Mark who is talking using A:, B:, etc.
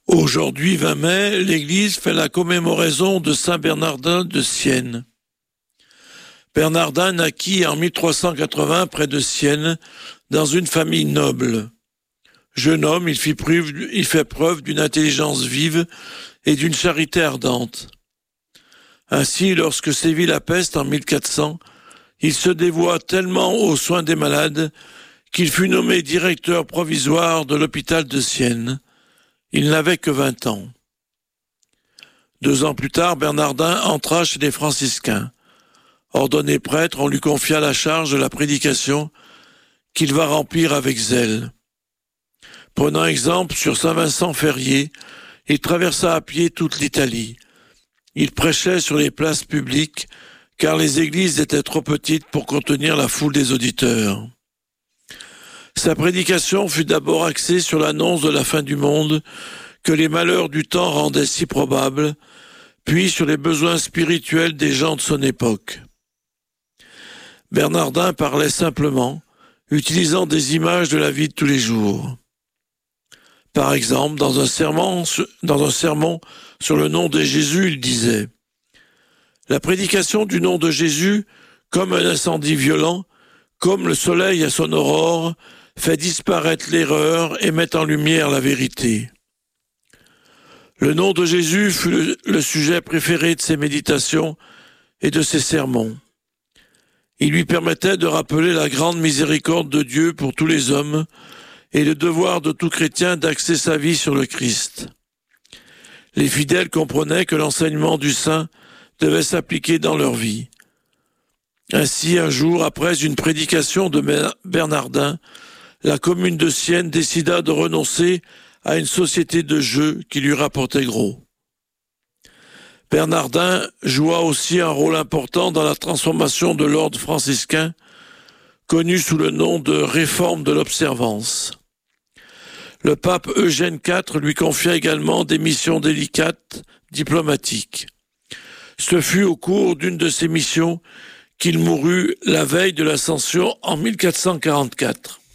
A: Aujourd'hui, 20 mai, l'Église fait la commémoration de Saint Bernardin de Sienne. Bernardin naquit en 1380 près de Sienne, dans une famille noble. Jeune homme, il fait preuve d'une intelligence vive et d'une charité ardente. Ainsi, lorsque sévit la peste en 1400, il se dévoua tellement aux soins des malades qu'il fut nommé directeur provisoire de l'hôpital de Sienne. Il n'avait que 20 ans. 2 ans plus tard, Bernardin entra chez les franciscains. Ordonné prêtre, on lui confia la charge de la prédication qu'il va remplir avec zèle. Prenant exemple sur Saint Vincent Ferrier, il traversa à pied toute l'Italie. Il prêchait sur les places publiques, car les églises étaient trop petites pour contenir la foule des auditeurs. Sa prédication fut d'abord axée sur l'annonce de la fin du monde, que les malheurs du temps rendaient si probables, puis sur les besoins spirituels des gens de son époque. Bernardin parlait simplement, utilisant des images de la vie de tous les jours. Par exemple, dans un sermon sur le nom de Jésus, il disait « La prédication du nom de Jésus, comme un incendie violent, comme le soleil à son aurore, fait disparaître l'erreur et met en lumière la vérité. » Le nom de Jésus fut le sujet préféré de ses méditations et de ses sermons. Il lui permettait de rappeler la grande miséricorde de Dieu pour tous les hommes et le devoir de tout chrétien d'axer sa vie sur le Christ. Les fidèles comprenaient que l'enseignement du saint devait s'appliquer dans leur vie. Ainsi, un jour, après une prédication de Bernardin, la commune de Sienne décida de renoncer à une société de jeux qui lui rapportait gros. Bernardin joua aussi un rôle important dans la transformation de l'ordre franciscain, connu sous le nom de réforme de l'observance. Le pape Eugène IV lui confia également des missions délicates, diplomatiques. Ce fut au cours d'une de ces missions qu'il mourut la veille de l'Ascension en 1444.